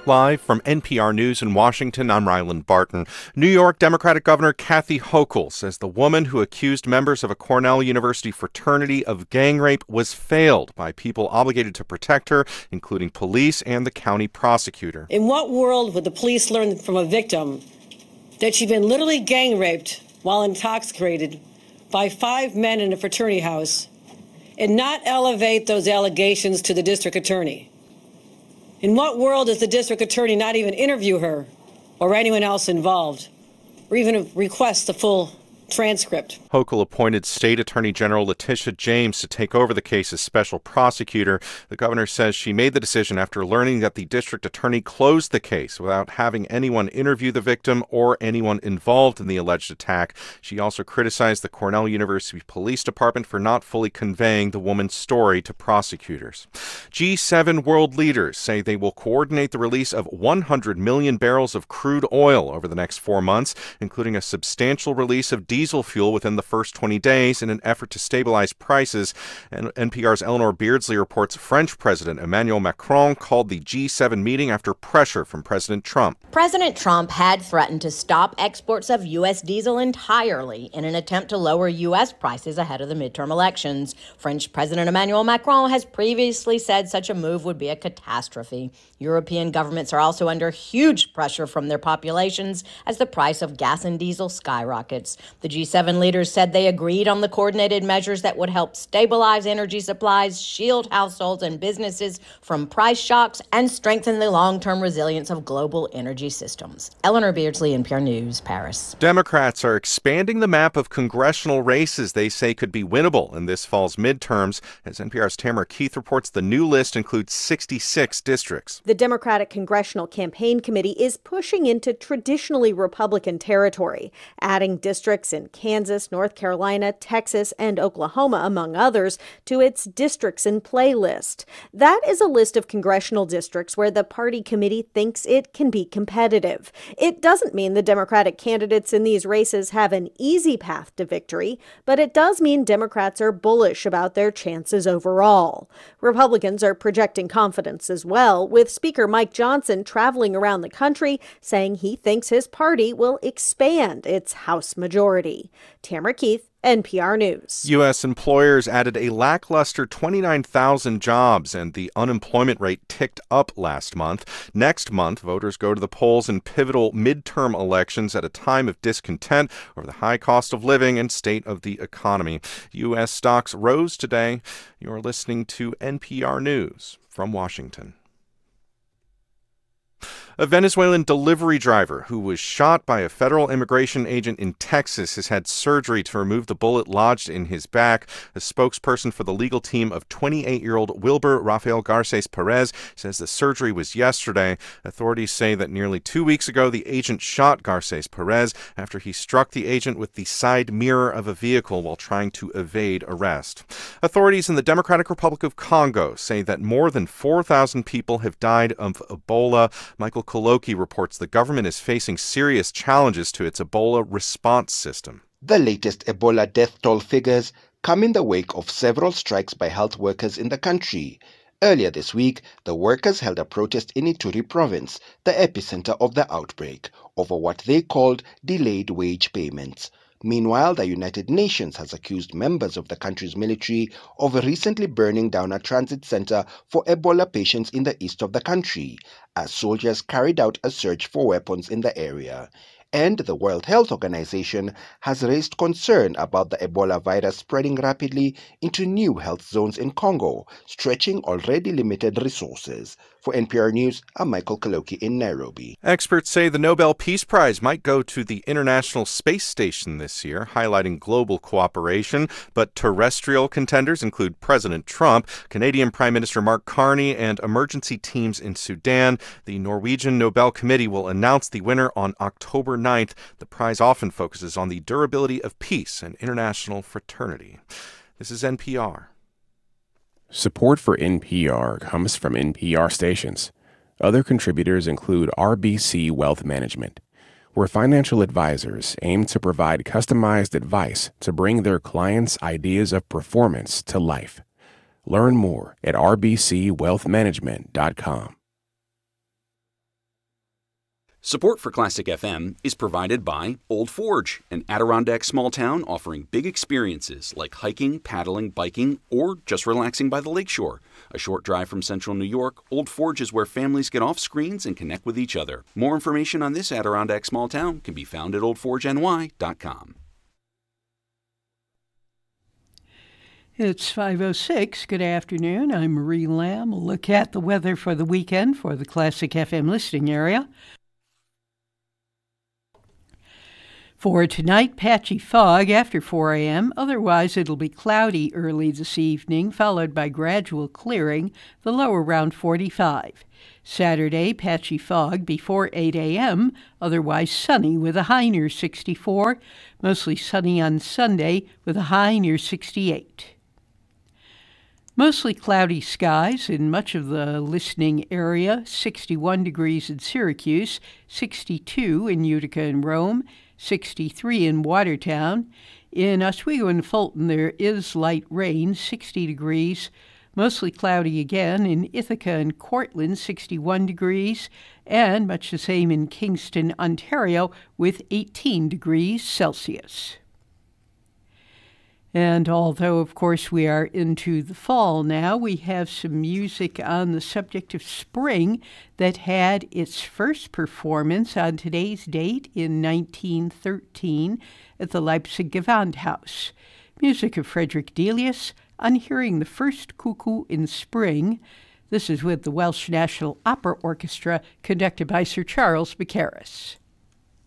Live from NPR News in Washington, I'm Ryland Barton. New York Democratic Governor Kathy Hochul says the woman who accused members of a Cornell University fraternity of gang rape was failed by people obligated to protect her, including police and the county prosecutor. In what world would the police learn from a victim that she'd been literally gang raped while intoxicated by 5 men in a fraternity house and not elevate those allegations to the district attorney? In what world does the district attorney not even interview her or anyone else involved, or even request the full transcript? Hochul appointed State Attorney General Letitia James to take over the case as special prosecutor. The governor says she made the decision after learning that the district attorney closed the case without having anyone interview the victim or anyone involved in the alleged attack. She also criticized the Cornell University Police Department for not fully conveying the woman's story to prosecutors. G7 world leaders say they will coordinate the release of 100 million barrels of crude oil over the next 4 months, including a substantial release of diesel fuel within the first 20 days in an effort to stabilize prices. And NPR's Eleanor Beardsley reports French President Emmanuel Macron called the G7 meeting after pressure from President Trump. President Trump had threatened to stop exports of U.S. diesel entirely in an attempt to lower U.S. prices ahead of the midterm elections. French President Emmanuel Macron has previously said such a move would be a catastrophe. European governments are also under huge pressure from their populations as the price of gas and diesel skyrockets. The G7 leaders said they agreed on the coordinated measures that would help stabilize energy supplies, shield households and businesses from price shocks, and strengthen the long-term resilience of global energy systems. Eleanor Beardsley, NPR News, Paris. Democrats are expanding the map of congressional races they say could be winnable in this fall's midterms. As NPR's Tamara Keith reports, the new list includes 66 districts. The Democratic Congressional Campaign Committee is pushing into traditionally Republican territory, adding districts in Kansas, North Carolina, Texas, and Oklahoma, among others, to its districts in play list. That is a list of congressional districts where the party committee thinks it can be competitive. It doesn't mean the Democratic candidates in these races have an easy path to victory, but it does mean Democrats are bullish about their chances overall. Republicans are projecting confidence as well, with Speaker Mike Johnson traveling around the country saying he thinks his party will expand its House majority. Tamara Keith, NPR News. U.S. employers added a lackluster 29,000 jobs, and the unemployment rate ticked up last month. Next month, voters go to the polls in pivotal midterm elections at a time of discontent over the high cost of living and state of the economy. U.S. stocks rose today. You're listening to NPR News from Washington. A Venezuelan delivery driver who was shot by a federal immigration agent in Texas has had surgery to remove the bullet lodged in his back. A spokesperson for the legal team of 28-year-old Wilber Rafael Garces Perez says the surgery was yesterday. Authorities say that nearly 2 weeks ago, the agent shot Garces Perez after he struck the agent with the side mirror of a vehicle while trying to evade arrest. Authorities in the Democratic Republic of Congo say that more than 4,000 people have died of Ebola. Michael Koloki reports the government is facing serious challenges to its Ebola response system. The latest Ebola death toll figures come in the wake of several strikes by health workers in the country. Earlier this week, the workers held a protest in Ituri province, the epicenter of the outbreak, over what they called delayed wage payments. Meanwhile, the United Nations has accused members of the country's military of recently burning down a transit center for Ebola patients in the east of the country, as soldiers carried out a search for weapons in the area. And the World Health Organization has raised concern about the Ebola virus spreading rapidly into new health zones in Congo, stretching already limited resources. For NPR News, I'm Michael Koloki in Nairobi. Experts say the Nobel Peace Prize might go to the International Space Station this year, highlighting global cooperation. But terrestrial contenders include President Trump, Canadian Prime Minister Mark Carney, and emergency teams in Sudan. The Norwegian Nobel Committee will announce the winner on October 9th. The prize often focuses on the durability of peace and international fraternity. This is NPR. Support for NPR comes from NPR stations. Other contributors include RBC Wealth Management, where financial advisors aim to provide customized advice to bring their clients' ideas of performance to life. Learn more at rbcwealthmanagement.com. Support for Classic FM is provided by Old Forge, an Adirondack small town offering big experiences like hiking, paddling, biking, or just relaxing by the lakeshore. A short drive from central New York, Old Forge is where families get off screens and connect with each other. More information on this Adirondack small town can be found at oldforgeny.com. It's 5:06. Good afternoon. I'm Marie Lamb. We'll look at the weather for the weekend for the Classic FM listening area. For tonight, patchy fog after 4 a.m. Otherwise, it'll be cloudy early this evening, followed by gradual clearing, the low around 45. Saturday, patchy fog before 8 a.m., otherwise sunny with a high near 64. Mostly sunny on Sunday with a high near 68. Mostly cloudy skies in much of the listening area, 61 degrees in Syracuse, 62 in Utica and Rome, 63 in Watertown. In Oswego and Fulton, there is light rain, 60 degrees. Mostly cloudy again in Ithaca and Cortland, 61 degrees. And much the same in Kingston, Ontario, with 18 degrees Celsius. And although, of course, we are into the fall now, we have some music on the subject of spring that had its first performance on today's date in 1913 at the Leipzig Gewandhaus. Music of Frederick Delius on hearing the first cuckoo in spring. This is with the Welsh National Opera Orchestra, conducted by Sir Charles Mackerras.